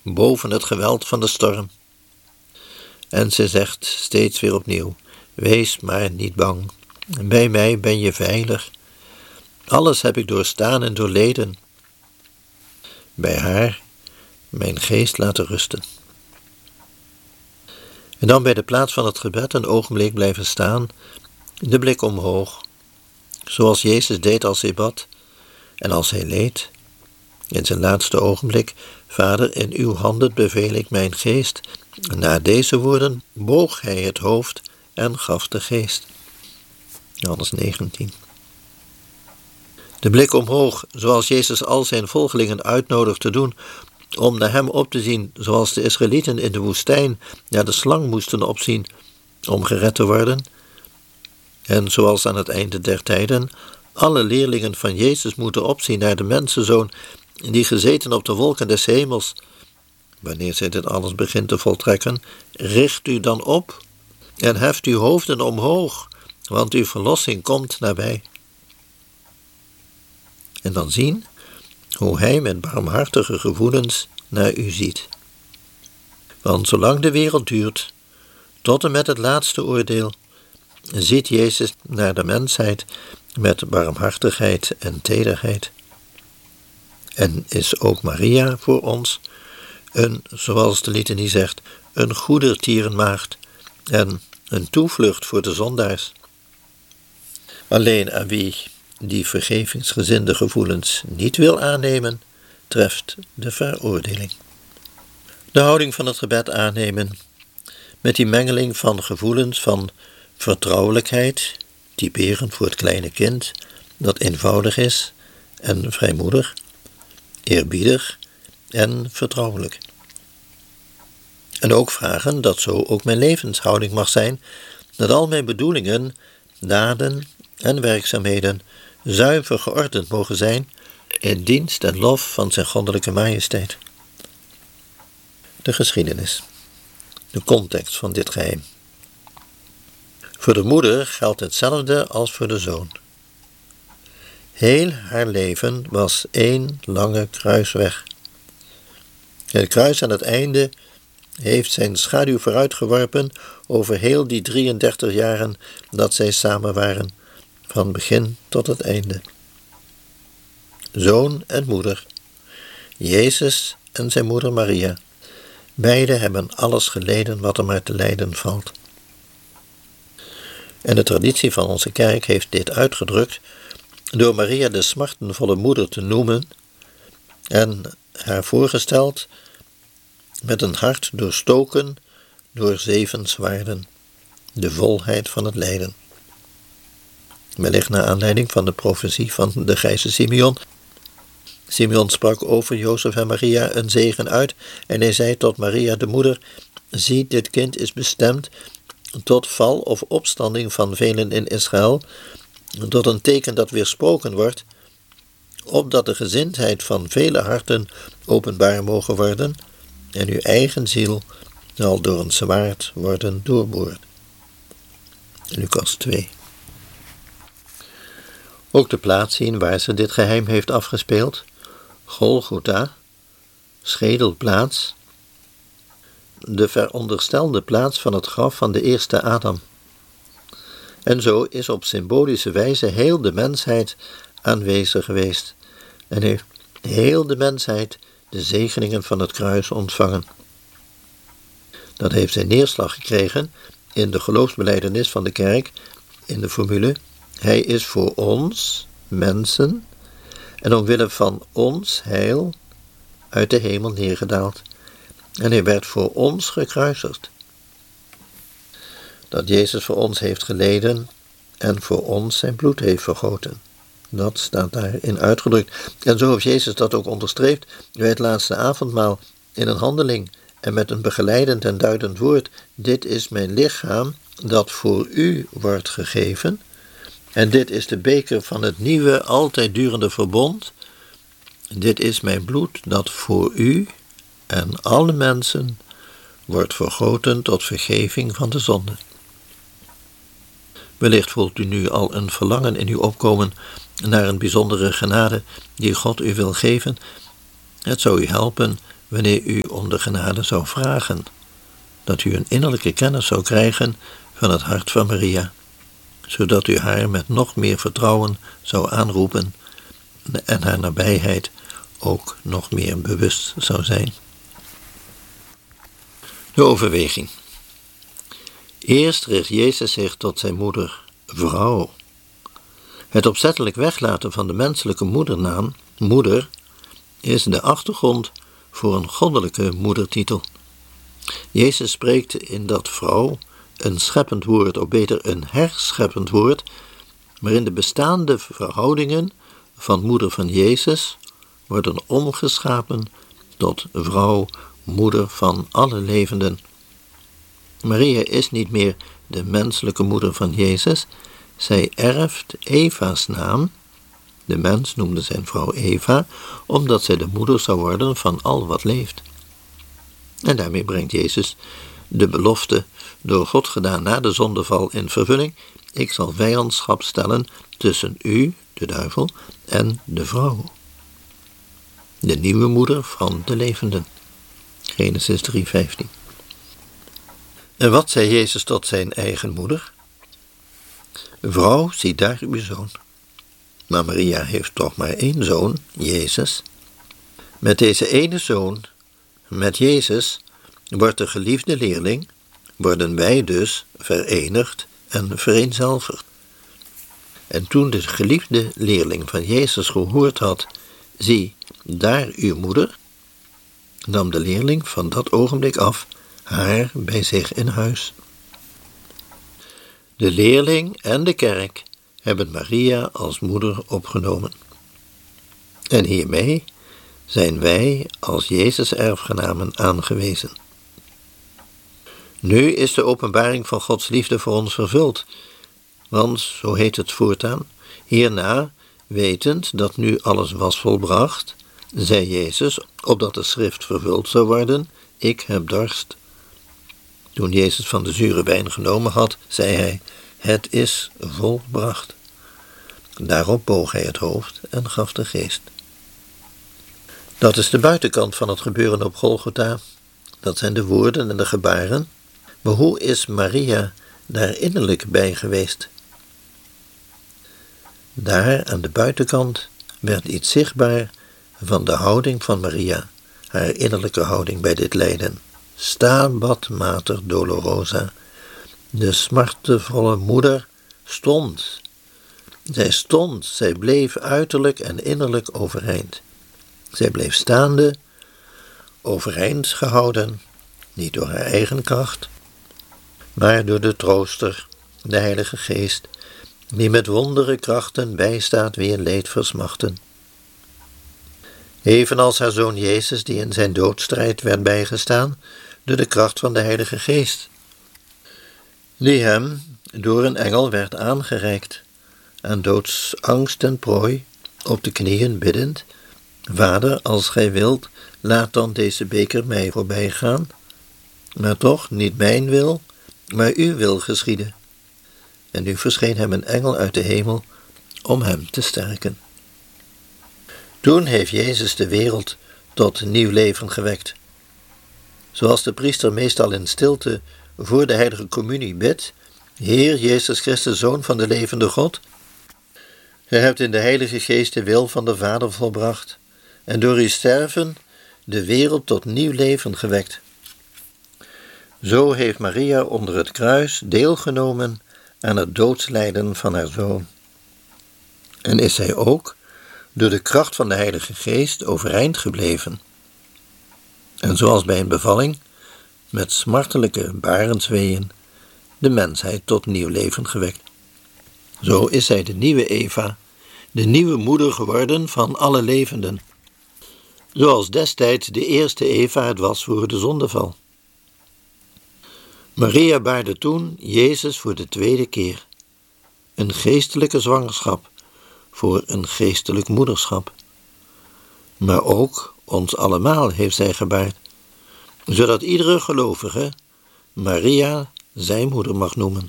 boven het geweld van de storm. En ze zegt steeds weer opnieuw: wees maar niet bang. Bij mij ben je veilig. Alles heb ik doorstaan en doorleden. Bij haar mijn geest laten rusten. En dan bij de plaats van het gebed een ogenblik blijven staan, de blik omhoog, zoals Jezus deed als hij bad en als hij leed. In zijn laatste ogenblik: Vader, in uw handen beveel ik mijn geest. Na deze woorden boog hij het hoofd en gaf de geest. Johannes 19. De blik omhoog, zoals Jezus al zijn volgelingen uitnodigt te doen, om naar hem op te zien, zoals de Israëlieten in de woestijn naar de slang moesten opzien om gered te worden. En zoals aan het einde der tijden alle leerlingen van Jezus moeten opzien naar de mensenzoon, die gezeten op de wolken des hemels. Wanneer zij dit alles begint te voltrekken, richt u dan op en heft uw hoofden omhoog, want uw verlossing komt nabij. En dan zien hoe hij met barmhartige gevoelens naar u ziet. Want zolang de wereld duurt, tot en met het laatste oordeel, ziet Jezus naar de mensheid met barmhartigheid en tederheid. En is ook Maria voor ons zoals de litanie zegt, een goedertierenmaagd en een toevlucht voor de zondaars. Alleen aan wie die vergevingsgezinde gevoelens niet wil aannemen, treft de veroordeling. De houding van het gebed aannemen, met die mengeling van gevoelens van vertrouwelijkheid, typerend voor het kleine kind, dat eenvoudig is en vrijmoedig, eerbiedig en vertrouwelijk. En ook vragen dat zo ook mijn levenshouding mag zijn, dat al mijn bedoelingen, daden en werkzaamheden zuiver geordend mogen zijn in dienst en lof van zijn goddelijke majesteit. De geschiedenis, de context van dit geheim. Voor de moeder geldt hetzelfde als voor de zoon. Heel haar leven was één lange kruisweg. Het kruis aan het einde heeft zijn schaduw vooruitgeworpen over heel die 33 jaren dat zij samen waren, van begin tot het einde. Zoon en moeder, Jezus en zijn moeder Maria, beide hebben alles geleden wat er maar te lijden valt. En de traditie van onze kerk heeft dit uitgedrukt door Maria de smartenvolle moeder te noemen en haar voorgesteld met een hart doorstoken door 7 zwaarden, de volheid van het lijden. Wellicht naar aanleiding van de profetie van de grijze Simeon. Simeon sprak over Jozef en Maria een zegen uit en hij zei tot Maria de moeder: zie, dit kind is bestemd tot val of opstanding van velen in Israël, tot een teken dat weersproken wordt, opdat de gezindheid van vele harten openbaar mogen worden en uw eigen ziel zal door een zwaard worden doorboord. Lucas 2. Ook de plaats zien waar ze dit geheim heeft afgespeeld, Golgotha, schedelplaats, de veronderstelde plaats van het graf van de eerste Adam. En zo is op symbolische wijze heel de mensheid aanwezig geweest en heeft heel de mensheid de zegeningen van het kruis ontvangen. Dat heeft zijn neerslag gekregen in de geloofsbelijdenis van de kerk, in de formule: hij is voor ons, mensen, en omwille van ons heil uit de hemel neergedaald. En hij werd voor ons gekruisigd. Dat Jezus voor ons heeft geleden en voor ons zijn bloed heeft vergoten. Dat staat daarin uitgedrukt. En zo heeft Jezus dat ook onderstreept bij het laatste avondmaal in een handeling en met een begeleidend en duidend woord: dit is mijn lichaam dat voor u wordt gegeven. En dit is de beker van het nieuwe, altijd durende verbond. Dit is mijn bloed dat voor u en alle mensen wordt vergoten tot vergeving van de zonde. Wellicht voelt u nu al een verlangen in u opkomen naar een bijzondere genade die God u wil geven. Het zou u helpen wanneer u om de genade zou vragen, dat u een innerlijke kennis zou krijgen van het hart van Maria, zodat u haar met nog meer vertrouwen zou aanroepen en haar nabijheid ook nog meer bewust zou zijn. De overweging. Eerst richt Jezus zich tot zijn moeder, vrouw. Het opzettelijk weglaten van de menselijke moedernaam, moeder, is de achtergrond voor een goddelijke moedertitel. Jezus spreekt in dat vrouw een scheppend woord, of beter een herscheppend woord, waarin de bestaande verhoudingen van moeder van Jezus worden omgeschapen tot vrouw, moeder van alle levenden. Maria is niet meer de menselijke moeder van Jezus, zij erft Eva's naam. De mens noemde zijn vrouw Eva, omdat zij de moeder zou worden van al wat leeft. En daarmee brengt Jezus de belofte door God gedaan na de zondeval in vervulling: ik zal vijandschap stellen tussen u, de duivel, en de vrouw, de nieuwe moeder van de levenden. Genesis 3:15. En wat zei Jezus tot zijn eigen moeder? Vrouw, zie daar uw zoon. Maar Maria heeft toch maar één zoon, Jezus. Met deze ene zoon, met Jezus, wordt de geliefde leerling, worden wij dus verenigd en vereenzelvigd. En toen de geliefde leerling van Jezus gehoord had, zie, daar uw moeder, nam de leerling van dat ogenblik af haar bij zich in huis. De leerling en de kerk hebben Maria als moeder opgenomen. En hiermee zijn wij als Jezus erfgenamen aangewezen. Nu is de openbaring van Gods liefde voor ons vervuld, want, zo heet het voortaan, hierna, wetend dat nu alles was volbracht, zei Jezus, opdat de schrift vervuld zou worden, ik heb dorst. Toen Jezus van de zure wijn genomen had, zei hij, het is volbracht. Daarop boog hij het hoofd en gaf de geest. Dat is de buitenkant van het gebeuren op Golgotha. Dat zijn de woorden en de gebaren. Maar hoe is Maria daar innerlijk bij geweest? Daar aan de buitenkant werd iets zichtbaar van de houding van Maria, haar innerlijke houding bij dit lijden. Stabat mater dolorosa. De smartevolle moeder stond. Zij bleef uiterlijk en innerlijk overeind. Zij bleef staande, overeind gehouden, niet door haar eigen kracht, maar door de trooster, de Heilige Geest, die met wondere krachten bijstaat wie in leed versmachten. Evenals haar zoon Jezus, die in zijn doodstrijd werd bijgestaan door de kracht van de Heilige Geest, die hem door een engel werd aangereikt, aan doodsangst en prooi, op de knieën biddend, Vader, als gij wilt, laat dan deze beker mij voorbij gaan, maar toch niet mijn wil, maar uw wil geschieden. En nu verscheen hem een engel uit de hemel om hem te sterken. Toen heeft Jezus de wereld tot nieuw leven gewekt. Zoals de priester meestal in stilte voor de heilige communie bidt, Heer Jezus Christus, Zoon van de levende God, gij hebt in de Heilige Geest de wil van de Vader volbracht en door uw sterven de wereld tot nieuw leven gewekt. Zo heeft Maria onder het kruis deelgenomen aan het doodslijden van haar zoon. En is zij ook door de kracht van de Heilige Geest overeind gebleven. En zoals bij een bevalling, met smartelijke barensweeën, de mensheid tot nieuw leven gewekt. Zo is zij de nieuwe Eva, de nieuwe moeder geworden van alle levenden. Zoals destijds de eerste Eva het was voor de zondeval. Maria baarde toen Jezus voor de tweede keer. Een geestelijke zwangerschap voor een geestelijk moederschap. Maar ook ons allemaal heeft zij gebaard, zodat iedere gelovige Maria zijn moeder mag noemen.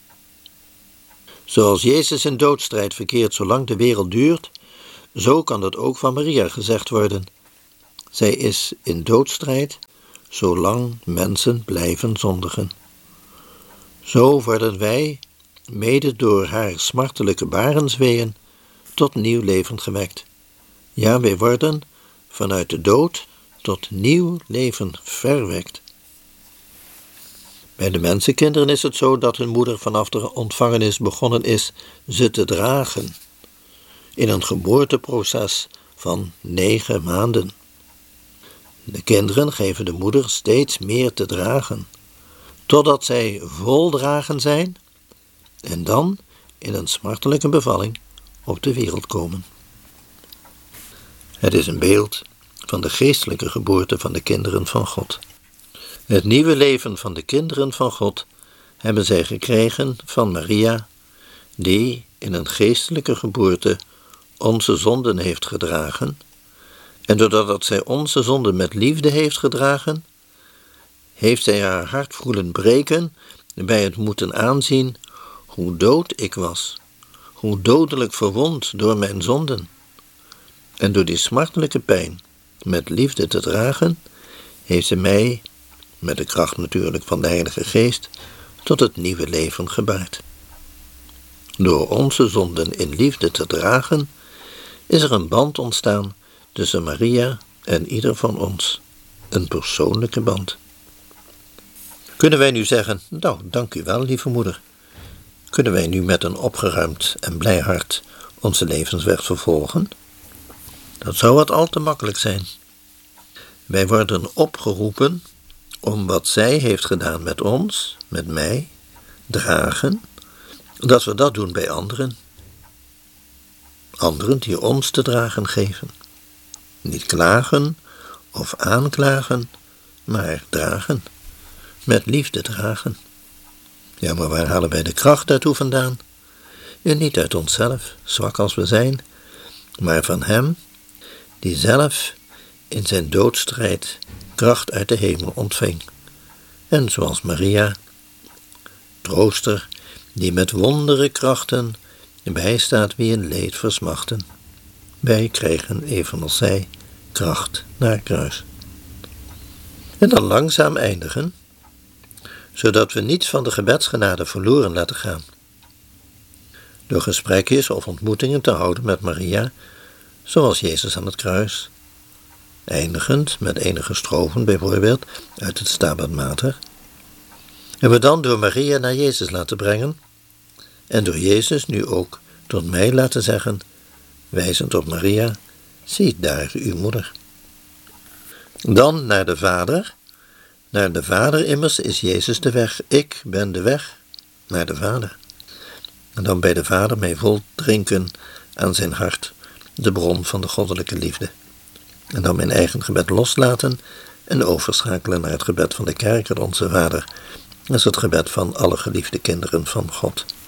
Zoals Jezus in doodstrijd verkeert zolang de wereld duurt, zo kan dat ook van Maria gezegd worden. Zij is in doodstrijd, zolang mensen blijven zondigen. Zo worden wij, mede door haar smartelijke barensweeën, tot nieuw leven gewekt. Ja, wij worden vanuit de dood tot nieuw leven verwekt. Bij de mensenkinderen is het zo dat hun moeder vanaf de ontvangenis begonnen is ze te dragen. In een geboorteproces van 9 maanden. De kinderen geven de moeder steeds meer te dragen, totdat zij voldragen zijn en dan in een smartelijke bevalling op de wereld komen. Het is een beeld van de geestelijke geboorte van de kinderen van God. Het nieuwe leven van de kinderen van God hebben zij gekregen van Maria, die in een geestelijke geboorte onze zonden heeft gedragen, en doordat zij onze zonden met liefde heeft gedragen, heeft zij haar hart voelen breken bij het moeten aanzien hoe dood ik was, hoe dodelijk verwond door mijn zonden. En door die smartelijke pijn met liefde te dragen, heeft ze mij, met de kracht natuurlijk van de Heilige Geest, tot het nieuwe leven gebaard. Door onze zonden in liefde te dragen, is er een band ontstaan tussen Maria en ieder van ons, een persoonlijke band. Kunnen wij nu zeggen, nou, dank u wel, lieve moeder. Kunnen wij nu met een opgeruimd en blij hart onze levensweg vervolgen? Dat zou wat al te makkelijk zijn. Wij worden opgeroepen om wat zij heeft gedaan met ons, met mij, dragen, dat we dat doen bij anderen. Anderen die ons te dragen geven. Niet klagen of aanklagen, maar dragen. Met liefde dragen. Ja, maar waar halen wij de kracht daartoe vandaan? En niet uit onszelf, zwak als we zijn, maar van Hem, die zelf in zijn doodstrijd kracht uit de hemel ontving. En zoals Maria, trooster, die met wondere krachten bijstaat wie in leed versmachten. Wij krijgen, evenals zij, kracht naar het kruis. En dan langzaam eindigen, zodat we niets van de gebedsgenade verloren laten gaan. Door gesprekjes of ontmoetingen te houden met Maria, zoals Jezus aan het kruis, eindigend met enige strofen bijvoorbeeld uit het Stabat Mater, en we dan door Maria naar Jezus laten brengen, en door Jezus nu ook tot mij laten zeggen, wijzend op Maria, zie daar uw moeder. Dan naar de Vader. Naar de Vader immers is Jezus de weg. Ik ben de weg naar de Vader. En dan bij de Vader mij vol drinken aan zijn hart, de bron van de goddelijke liefde. En dan mijn eigen gebed loslaten en overschakelen naar het gebed van de kerk en onze Vader. Dat is het gebed van alle geliefde kinderen van God.